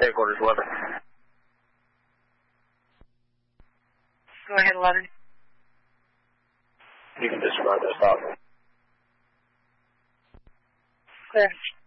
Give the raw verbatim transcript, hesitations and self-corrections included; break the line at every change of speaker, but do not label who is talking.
Headquarters eleven.
Go ahead, eleven.
You can disregard that stop.
Clear.